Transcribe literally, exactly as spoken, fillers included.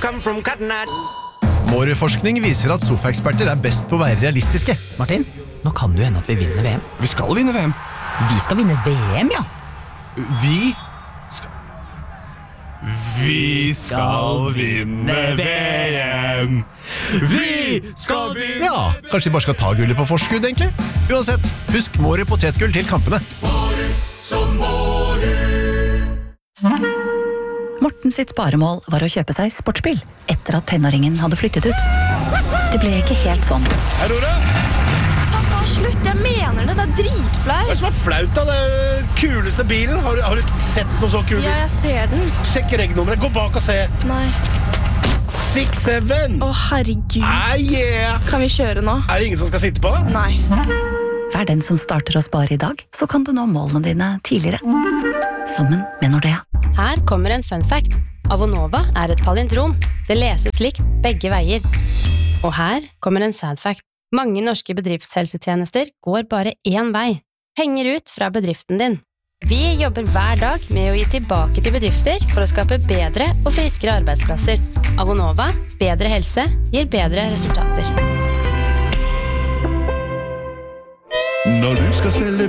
come from Cotton Eye. Mårud-forskning viser at sofaeksperter er best på å være realistiske. Martin, nå kan det jo hende at vi vinner V M. Vi skal vinne V M. Vi skal vinne V M, ja. Vi Vi skal vinne V M. Vi skal vinne. Ja, kanskje vi bare skal ta gullet på forskudd, egentlig? Uansett, husk Mårud potetgull til kampene. Morten sitt sparemål var å kjøpe seg sportsbil etter at tenåringen hadde flyttet ut. Det ble ikke helt sånn. Aurora, Pappa, slutt, jeg mener det, det er hva dritflaut. er det som er flaut da? Det er kuleste bilen. Har du, har du sett noe så kul? Ja, jeg ser den. Sjekk regnummeret, gå bak og se. Nei. seks syv. Å, herregud. Ah, yeah. Kan vi kjøre nå? Er det ingen som skal sitte på? Nei. Vær den som starter å spare i dag, så kan du nå målene dine tidligere. Sammen med Nordea. Her kommer en fun fact. Avonova er et palindrom. Det leses likt begge veier. Og her kommer en sad fact. Mange norske bedriftshelsetjenester går bare én vei. Penger ut fra bedriften din. Vi jobber hver dag med å gi tilbake til bedrifter for å skape bedre og friskere arbeidsplasser. Avonova, bedre helse, gir bedre resultater. Når du skal selge